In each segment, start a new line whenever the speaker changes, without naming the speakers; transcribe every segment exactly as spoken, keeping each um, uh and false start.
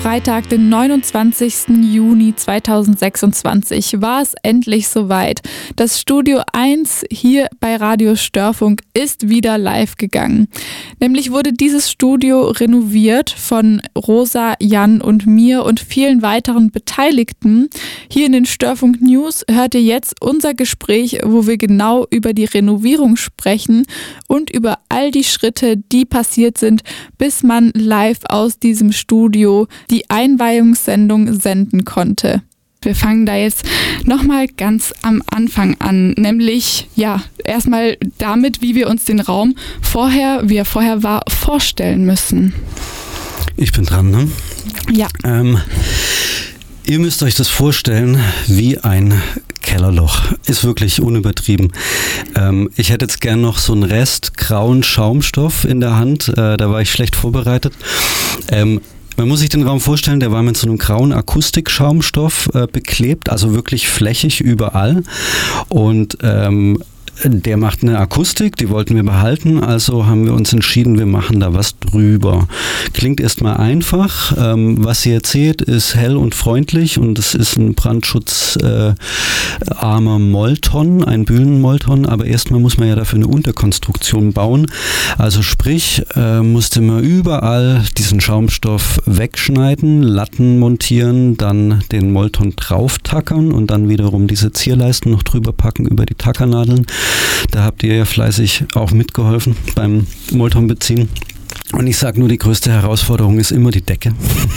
Freitag, den neunundzwanzigsten Juni zweitausendsechsundzwanzig, war es endlich soweit. Das Studio eins hier bei Radio Störfunk ist wieder live gegangen. Nämlich wurde dieses Studio renoviert von Rosa, Jan und mir und vielen weiteren Beteiligten. Hier in den Störfunk News hört ihr jetzt unser Gespräch, wo wir genau über die Renovierung sprechen und über all die Schritte, die passiert sind, bis man live aus diesem Studio die Einweihungssendung senden konnte. Wir fangen da jetzt nochmal ganz am Anfang an, nämlich ja erstmal damit, wie wir uns den Raum vorher, wie er vorher war, vorstellen müssen.
Ich bin dran, ne?
Ja.
Ähm, ihr müsst euch das vorstellen wie ein Kellerloch. Ist wirklich unübertrieben. Ähm, ich hätte jetzt gern noch so einen Rest grauen Schaumstoff in der Hand. Äh, da war ich schlecht vorbereitet. Ähm, Man muss sich den Raum vorstellen, der war mit so einem grauen Akustikschaumstoff äh, beklebt, also wirklich flächig überall. Und ähm, der macht eine Akustik, die wollten wir behalten, also haben wir uns entschieden, wir machen da was drüber. Klingt erstmal einfach. Ähm, was ihr jetzt seht, ist hell und freundlich und es ist ein brandschutzarmer äh, Molton, ein Bühnenmolton, aber erstmal muss man ja dafür eine Unterkonstruktion bauen. Also sprich, äh, musste man überall diesen Schaumstoff wegschneiden, Latten montieren, dann den Molton drauf tackern und dann wiederum diese Zierleisten noch drüber packen über die Tackernadeln. Da habt ihr ja fleißig auch mitgeholfen beim Molton beziehen. Und ich sage nur, die größte Herausforderung ist immer die Decke.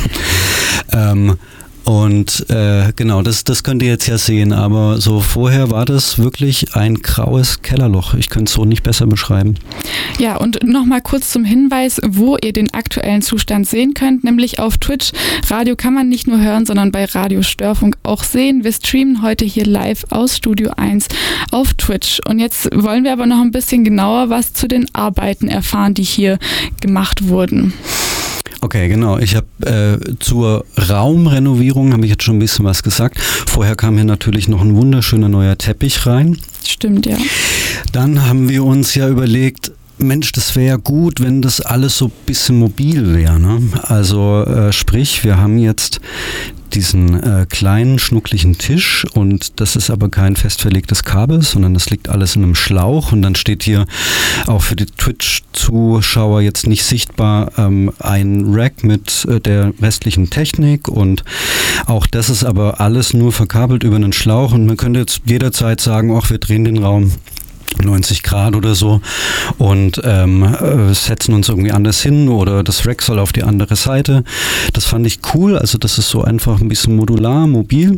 ähm, und äh, genau, das, das könnt ihr jetzt ja sehen, aber so vorher war das wirklich ein graues Kellerloch. Ich könnte es so nicht besser beschreiben.
Ja, und nochmal kurz zum Hinweis, wo ihr den aktuellen Zustand sehen könnt, nämlich auf Twitch. Radio kann man nicht nur hören, sondern bei Radio Störfunk auch sehen. Wir streamen heute hier live aus Studio eins auf Twitch. Und jetzt wollen wir aber noch ein bisschen genauer was zu den Arbeiten erfahren, die hier gemacht wurden.
Okay, genau. Ich habe äh, zur Raumrenovierung habe ich jetzt schon ein bisschen was gesagt. Vorher kam hier natürlich noch ein wunderschöner neuer Teppich rein.
Stimmt, ja.
Dann haben wir uns ja überlegt, Mensch, das wäre ja gut, wenn das alles so ein bisschen mobil wäre. Ne? Also äh, sprich, wir haben jetzt diesen äh, kleinen, schnucklichen Tisch und das ist aber kein fest verlegtes Kabel, sondern das liegt alles in einem Schlauch und dann steht hier auch für die Twitch-Zuschauer jetzt nicht sichtbar ähm, ein Rack mit äh, der restlichen Technik und auch das ist aber alles nur verkabelt über einen Schlauch und man könnte jetzt jederzeit sagen, ach, wir drehen den Raum neunzig Grad oder so und ähm, äh, setzen uns irgendwie anders hin oder das Rack soll auf die andere Seite. Das fand ich cool, also das ist so einfach ein bisschen modular, mobil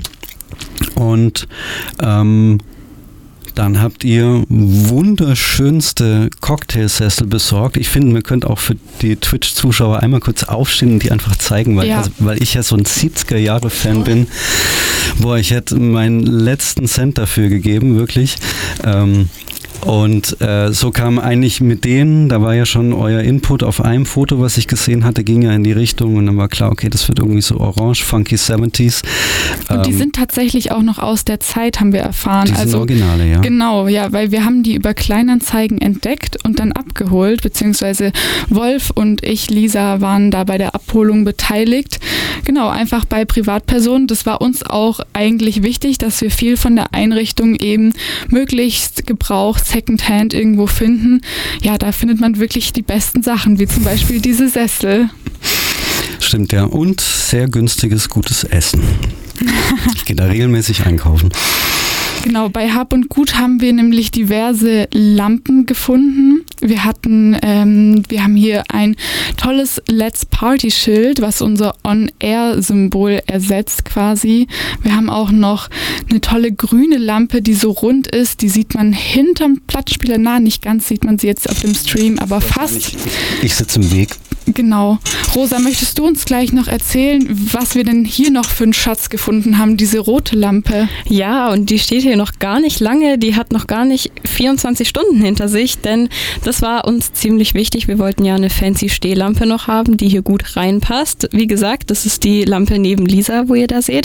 und ähm, dann habt ihr wunderschönste Cocktailsessel besorgt. Ich finde, man könnte auch für die Twitch-Zuschauer einmal kurz aufstehen und die einfach zeigen, weil, ja. also, weil ich ja so ein siebziger-Jahre-Fan bin. Boah, ich hätte meinen letzten Cent dafür gegeben, wirklich. Ähm, Und äh, so kam eigentlich mit denen, da war ja schon euer Input auf einem Foto, was ich gesehen hatte, ging ja in die Richtung und dann war klar, okay, das wird irgendwie so orange, funky siebziger.
Und
ähm,
die sind tatsächlich auch noch aus der Zeit, haben wir erfahren.
Die sind
also,
Originale, ja.
Genau, ja, weil wir haben die über Kleinanzeigen entdeckt und dann abgeholt, beziehungsweise Wolf und ich, Lisa, waren da bei der Abholung beteiligt. Genau, einfach bei Privatpersonen. Das war uns auch eigentlich wichtig, dass wir viel von der Einrichtung eben möglichst gebraucht Secondhand irgendwo finden. Ja, da findet man wirklich die besten Sachen, wie zum Beispiel diese Sessel.
Stimmt, ja. Und sehr günstiges, gutes Essen. Ich gehe da regelmäßig einkaufen.
Genau, bei Hab und Gut haben wir nämlich diverse Lampen gefunden. Wir hatten, ähm, wir haben hier ein tolles Let's Party Schild, was unser On-Air-Symbol ersetzt quasi. Wir haben auch noch eine tolle grüne Lampe, die so rund ist. Die sieht man hinterm Plattenspieler, na, nicht ganz sieht man sie jetzt auf dem Stream, aber fast.
Ich, ich sitze im Weg.
Genau. Rosa, möchtest du uns gleich noch erzählen, was wir denn hier noch für einen Schatz gefunden haben, diese rote Lampe?
Ja, und die steht hier Radio noch gar nicht lange, die hat noch gar nicht vierundzwanzig Stunden hinter sich, denn das war uns ziemlich wichtig. Wir wollten ja eine fancy Stehlampe noch haben, die hier gut reinpasst. Wie gesagt, das ist die Lampe neben Lisa, wo ihr da seht.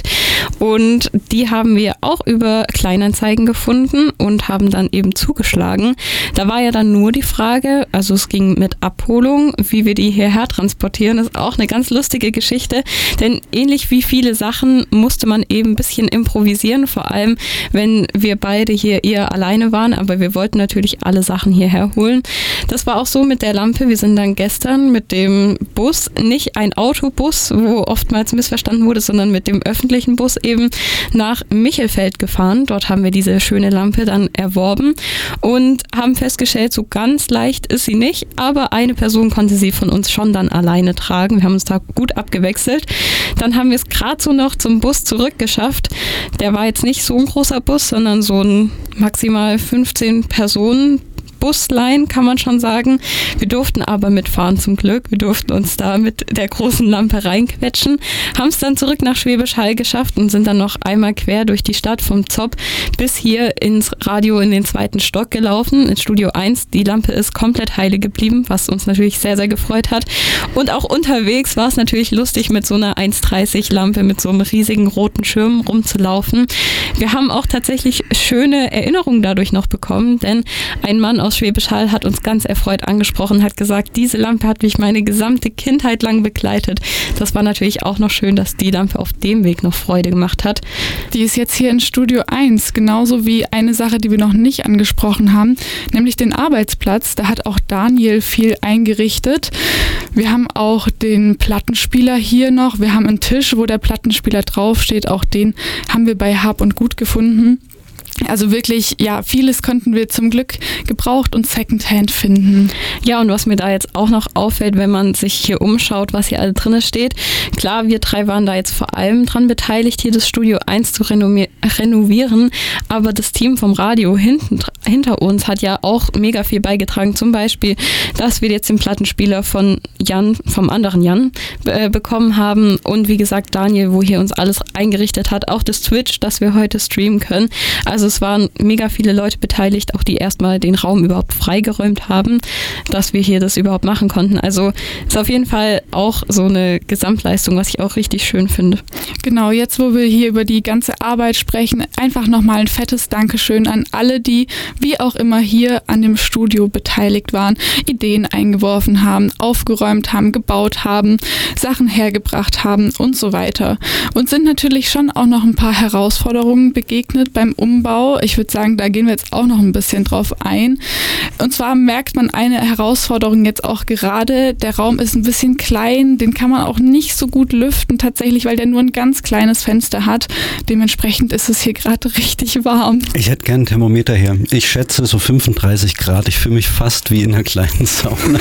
Und die haben wir auch über Kleinanzeigen gefunden und haben dann eben zugeschlagen. Da war ja dann nur die Frage, also es ging mit Abholung, wie wir die hierher transportieren. Das ist auch eine ganz lustige Geschichte, denn ähnlich wie viele Sachen musste man eben ein bisschen improvisieren, vor allem wenn wir beide hier eher alleine waren, aber wir wollten natürlich alle Sachen hierher holen. Das war auch so mit der Lampe. Wir sind dann gestern mit dem Bus, nicht ein Autobus, wo oftmals missverstanden wurde, sondern mit dem öffentlichen Bus eben nach Michelfeld gefahren. Dort haben wir diese schöne Lampe dann erworben und haben festgestellt, so ganz leicht ist sie nicht, aber eine Person konnte sie von uns schon dann alleine tragen. Wir haben uns da gut abgewechselt. Dann haben wir es gerade so noch zum Bus zurückgeschafft. Der war jetzt nicht so ein großer Bus, sondern so ein maximal fünfzehn Personen Busline, kann man schon sagen. Wir durften aber mitfahren zum Glück. Wir durften uns da mit der großen Lampe reinquetschen, haben es dann zurück nach Schwäbisch Hall geschafft und sind dann noch einmal quer durch die Stadt vom Zopp bis hier ins Radio in den zweiten Stock gelaufen, ins Studio eins. Die Lampe ist komplett heile geblieben, was uns natürlich sehr, sehr gefreut hat. Und auch unterwegs war es natürlich lustig, mit so einer eins dreißig Lampe mit so einem riesigen roten Schirm rumzulaufen. Wir haben auch tatsächlich schöne Erinnerungen dadurch noch bekommen, denn ein Mann aus Schwäbisch Hall hat uns ganz erfreut angesprochen, hat gesagt, diese Lampe hat mich meine gesamte Kindheit lang begleitet. Das war natürlich auch noch schön, dass die Lampe auf dem Weg noch Freude gemacht hat.
Die ist jetzt hier in Studio eins, genauso wie eine Sache, die wir noch nicht angesprochen haben, nämlich den Arbeitsplatz. Da hat auch Daniel viel eingerichtet. Wir haben auch den Plattenspieler hier noch. Wir haben einen Tisch, wo der Plattenspieler draufsteht. Auch den haben wir bei Hab und Gut gefunden. Also wirklich, ja, vieles konnten wir zum Glück gebraucht und Secondhand finden.
Ja, und was mir da jetzt auch noch auffällt, wenn man sich hier umschaut, was hier alle drin steht. Klar, wir drei waren da jetzt vor allem dran beteiligt, hier das Studio eins zu renovier- renovieren, aber das Team vom Radio hinten, hinter uns hat ja auch mega viel beigetragen. Zum Beispiel, dass wir jetzt den Plattenspieler von Jan, vom anderen Jan, äh, bekommen haben und wie gesagt, Daniel, wo hier uns alles eingerichtet hat, auch das Twitch, dass wir heute streamen können. Also es waren mega viele Leute beteiligt, auch die erstmal den Raum überhaupt freigeräumt haben, dass wir hier das überhaupt machen konnten. Also ist auf jeden Fall auch so eine Gesamtleistung, was ich auch richtig schön finde.
Genau, jetzt wo wir hier über die ganze Arbeit sprechen, einfach nochmal ein fettes Dankeschön an alle, die wie auch immer hier an dem Studio beteiligt waren, Ideen eingeworfen haben, aufgeräumt haben, gebaut haben, Sachen hergebracht haben und so weiter. Und sind natürlich schon auch noch ein paar Herausforderungen begegnet beim Umbau. Ich würde sagen, da gehen wir jetzt auch noch ein bisschen drauf ein. Und zwar merkt man eine Herausforderung jetzt auch gerade. Der Raum ist ein bisschen klein, den kann man auch nicht so gut lüften tatsächlich, weil der nur ein ganz kleines Fenster hat. Dementsprechend ist es hier gerade richtig warm.
Ich hätte gern ein Thermometer her. Ich schätze so fünfunddreißig Grad. Ich fühle mich fast wie in einer kleinen Sauna.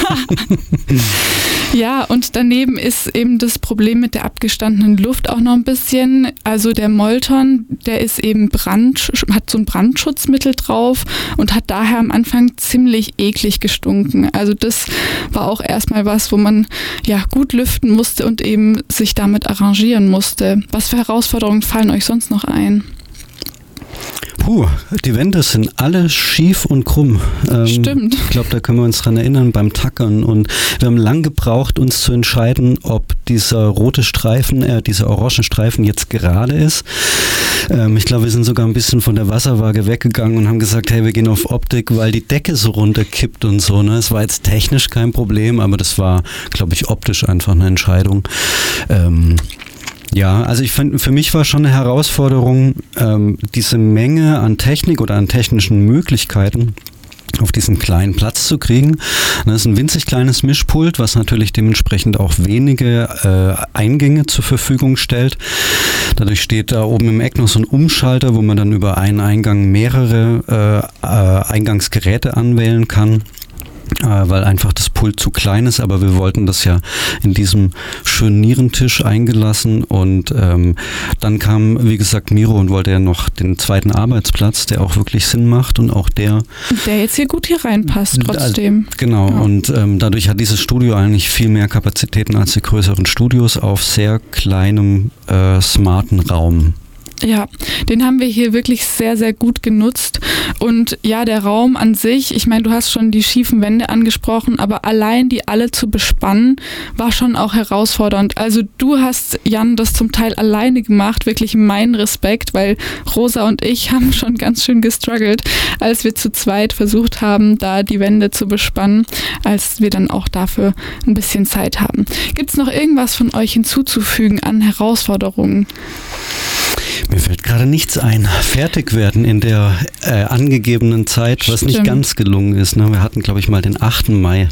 Ja, und daneben ist eben das Problem mit der abgestandenen Luft auch noch ein bisschen. Also der Molton, der ist eben Brand, hat so ein Brandschutzmittel drauf und hat daher am Anfang ziemlich eklig gestunken. Also das war auch erstmal was, wo man ja gut lüften musste und eben sich damit arrangieren musste. Was für Herausforderungen fallen euch sonst noch ein?
Puh, die Wände sind alle schief und krumm. Ähm,
Stimmt.
Ich glaube, da können wir uns dran erinnern beim Tackern. Und wir haben lang gebraucht, uns zu entscheiden, ob dieser rote Streifen, äh, dieser orange Streifen jetzt gerade ist. Ähm, ich glaube, wir sind sogar ein bisschen von der Wasserwaage weggegangen und haben gesagt, hey, wir gehen auf Optik, weil die Decke so runterkippt und so. Ne? Es war jetzt technisch kein Problem, aber das war, glaube ich, optisch einfach eine Entscheidung. Ähm, Ja, also ich fand, für mich war schon eine Herausforderung, ähm, diese Menge an Technik oder an technischen Möglichkeiten auf diesen kleinen Platz zu kriegen. Das ist ein winzig kleines Mischpult, was natürlich dementsprechend auch wenige äh, Eingänge zur Verfügung stellt. Dadurch steht da oben im Eck noch so ein Umschalter, wo man dann über einen Eingang mehrere äh, äh, Eingangsgeräte anwählen kann. Weil einfach das Pult zu klein ist, aber wir wollten das ja in diesem schönen Nierentisch eingelassen und ähm, dann kam, wie gesagt, Miro und wollte ja noch den zweiten Arbeitsplatz, der auch wirklich Sinn macht und auch der...
Der jetzt hier gut hier reinpasst trotzdem.
Äh, genau, ja. Und ähm, dadurch hat dieses Studio eigentlich viel mehr Kapazitäten als die größeren Studios auf sehr kleinem, äh, smarten Raum.
Ja, den haben wir hier wirklich sehr, sehr gut genutzt. Und ja, der Raum an sich, ich meine, du hast schon die schiefen Wände angesprochen, aber allein die alle zu bespannen, war schon auch herausfordernd. Also du hast, Jan, das zum Teil alleine gemacht, wirklich mein Respekt, weil Rosa und ich haben schon ganz schön gestruggelt, als wir zu zweit versucht haben, da die Wände zu bespannen, als wir dann auch dafür ein bisschen Zeit haben. Gibt es noch irgendwas von euch hinzuzufügen an Herausforderungen?
Mir fällt gerade nichts ein. Fertig werden in der äh, angegebenen Zeit, was
Stimmt.
nicht ganz gelungen ist. Ne? Wir hatten, glaube ich, mal den achten Mai.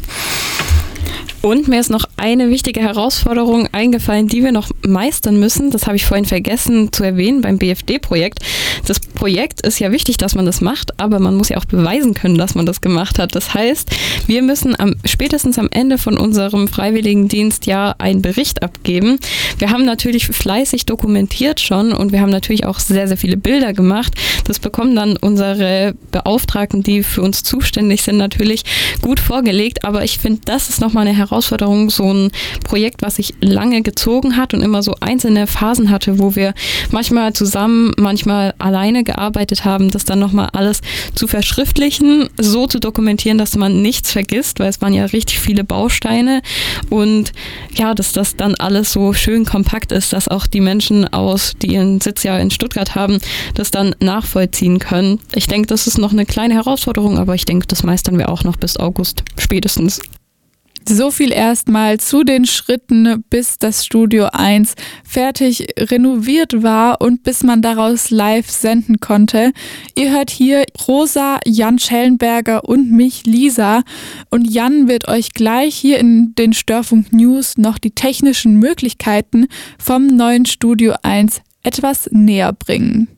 Und mir ist noch eine wichtige Herausforderung eingefallen, die wir noch meistern müssen. Das habe ich vorhin vergessen zu erwähnen beim B F D-Projekt. Das Projekt ist ja wichtig, dass man das macht, aber man muss ja auch beweisen können, dass man das gemacht hat. Das heißt, wir müssen am, spätestens am Ende von unserem Freiwilligendienstjahr einen Bericht abgeben. Wir haben natürlich fleißig dokumentiert schon und wir haben natürlich auch sehr, sehr viele Bilder gemacht. Das bekommen dann unsere Beauftragten, die für uns zuständig sind, natürlich gut vorgelegt. Aber ich finde, das ist nochmal eine Herausforderung. Herausforderung, so ein Projekt, was sich lange gezogen hat und immer so einzelne Phasen hatte, wo wir manchmal zusammen, manchmal alleine gearbeitet haben, das dann nochmal alles zu verschriftlichen, so zu dokumentieren, dass man nichts vergisst, weil es waren ja richtig viele Bausteine und ja, dass das dann alles so schön kompakt ist, dass auch die Menschen aus, die ihren Sitz ja in Stuttgart haben, das dann nachvollziehen können. Ich denke, das ist noch eine kleine Herausforderung, aber ich denke, das meistern wir auch noch bis August spätestens.
So viel erstmal zu den Schritten, bis das Studio eins fertig renoviert war und bis man daraus live senden konnte. Ihr hört hier Rosa, Jan Schellenberger und mich, Lisa. Und Jan wird euch gleich hier in den Störfunk News noch die technischen Möglichkeiten vom neuen Studio eins etwas näher bringen.